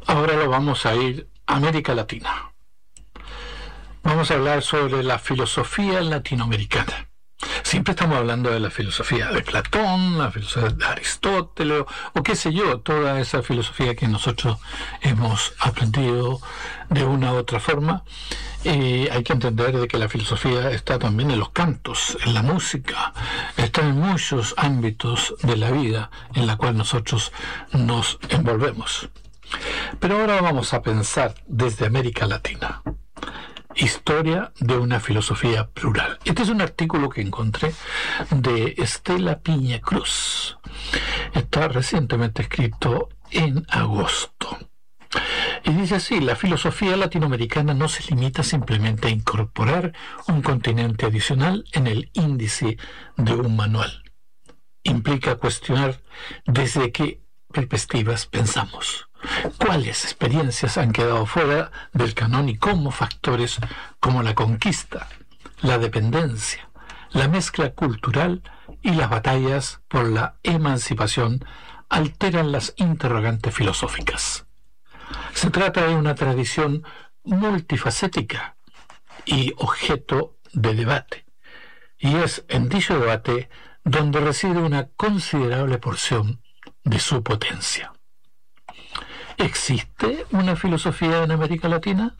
Ahora lo vamos a ir a América Latina. Vamos a hablar sobre la filosofía latinoamericana. Siempre estamos hablando de la filosofía de Platón, la filosofía de Aristóteles, o qué sé yo, toda esa filosofía que nosotros hemos aprendido de una u otra forma. Hay que entender de que la filosofía está también en los cantos, en la música, está en muchos ámbitos de la vida en la cual nosotros nos envolvemos. Pero ahora vamos a pensar desde América Latina. Historia de una filosofía plural. Este es un artículo que encontré de Estela Piña Cruz. Está recientemente escrito en agosto. Y dice así: la filosofía latinoamericana no se limita simplemente a incorporar un continente adicional en el índice de un manual. Implica cuestionar desde qué perspectivas pensamos. ¿Cuáles experiencias han quedado fuera del canon y cómo factores como la conquista, la dependencia, la mezcla cultural y las batallas por la emancipación alteran las interrogantes filosóficas? Se trata de una tradición multifacética y objeto de debate, y es en dicho debate donde reside una considerable porción de su potencia. ¿Existe una filosofía en América Latina?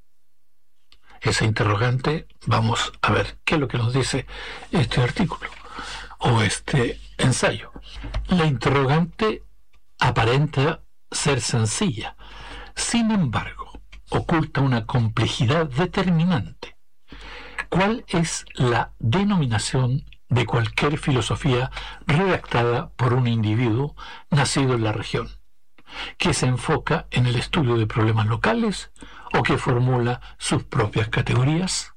Esa interrogante, vamos a ver qué es lo que nos dice este artículo o este ensayo. La interrogante aparenta ser sencilla, sin embargo, oculta una complejidad determinante. ¿Cuál es la denominación de cualquier filosofía redactada por un individuo nacido en la región, que se enfoca en el estudio de problemas locales o que formula sus propias categorías?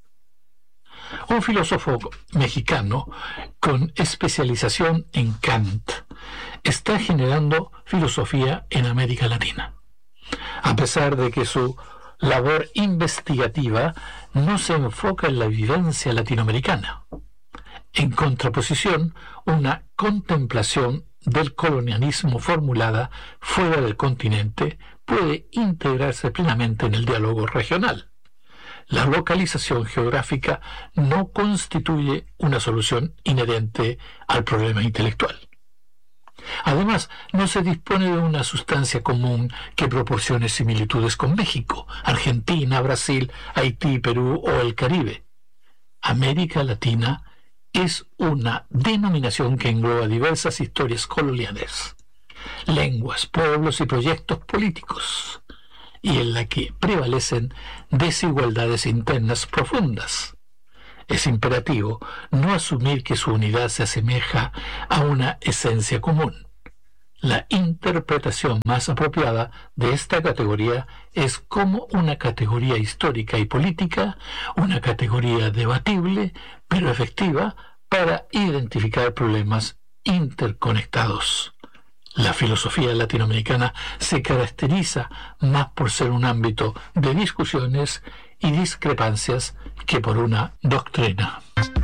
Un filósofo mexicano con especialización en Kant está generando filosofía en América Latina, a pesar de que su labor investigativa no se enfoca en la vivencia latinoamericana. En contraposición, una contemplación del colonialismo formulada fuera del continente puede integrarse plenamente en el diálogo regional. La localización geográfica no constituye una solución inherente al problema intelectual. Además, no se dispone de una sustancia común que proporcione similitudes con México, Argentina, Brasil, Haití, Perú o el Caribe. América Latina es una denominación que engloba diversas historias coloniales, lenguas, pueblos y proyectos políticos, y en la que prevalecen desigualdades internas profundas. Es imperativo no asumir que su unidad se asemeja a una esencia común. La interpretación más apropiada de esta categoría es como una categoría histórica y política, una categoría debatible, pero efectiva para identificar problemas interconectados. La filosofía latinoamericana se caracteriza más por ser un ámbito de discusiones y discrepancias que por una doctrina.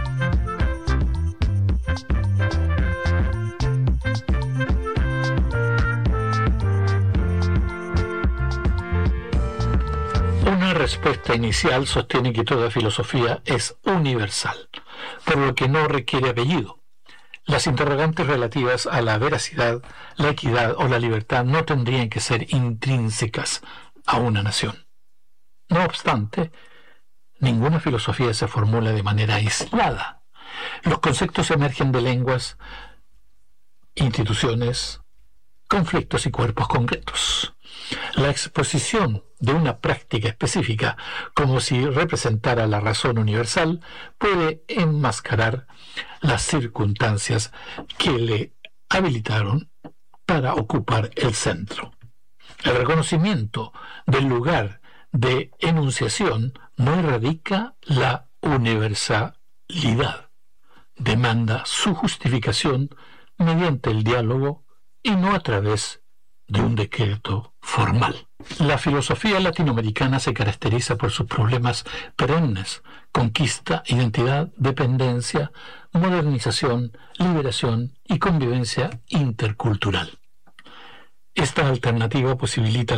Una respuesta inicial sostiene que toda filosofía es universal, por lo que no requiere apellido. Las interrogantes relativas a la veracidad, la equidad o la libertad no tendrían que ser intrínsecas a una nación. No obstante, ninguna filosofía se formula de manera aislada. Los conceptos emergen de lenguas, instituciones, conflictos y cuerpos concretos. La exposición de una práctica específica, como si representara la razón universal, puede enmascarar las circunstancias que le habilitaron para ocupar el centro. El reconocimiento del lugar de enunciación no erradica la universalidad, demanda su justificación mediante el diálogo y no a través de un decreto formal. La filosofía latinoamericana se caracteriza por sus problemas perennes: conquista, identidad, dependencia, modernización, liberación y convivencia intercultural. Esta alternativa posibilita la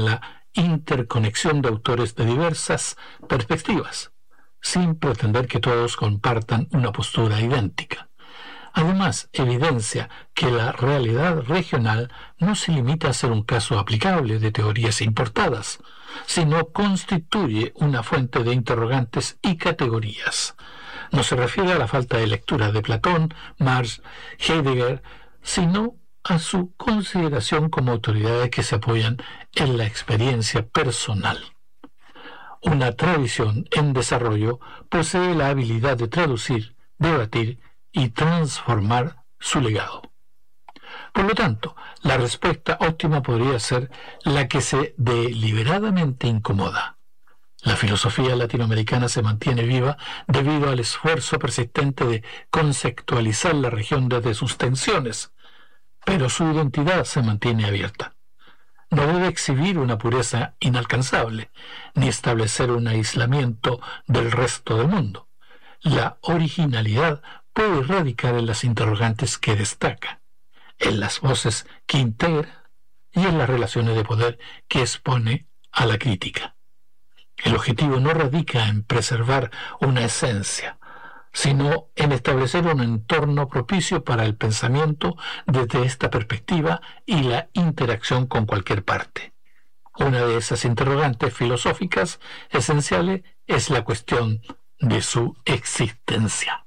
interconexión de autores de diversas perspectivas, sin pretender que todos compartan una postura idéntica. Además, evidencia que la realidad regional no se limita a ser un caso aplicable de teorías importadas, sino constituye una fuente de interrogantes y categorías. No se refiere a la falta de lectura de Platón, Marx, Heidegger, sino a su consideración como autoridades que se apoyan en la experiencia personal. Una tradición en desarrollo posee la habilidad de traducir, debatir y transformar su legado. Por lo tanto, la respuesta óptima podría ser la que se deliberadamente incomoda. La filosofía latinoamericana se mantiene viva debido al esfuerzo persistente de conceptualizar la región desde sus tensiones, pero su identidad se mantiene abierta. No debe exhibir una pureza inalcanzable, ni establecer un aislamiento del resto del mundo. La originalidad puede radicar en las interrogantes que destaca, en las voces que integra y en las relaciones de poder que expone a la crítica. El objetivo no radica en preservar una esencia, sino en establecer un entorno propicio para el pensamiento desde esta perspectiva y la interacción con cualquier parte. Una de esas interrogantes filosóficas esenciales es la cuestión de su existencia.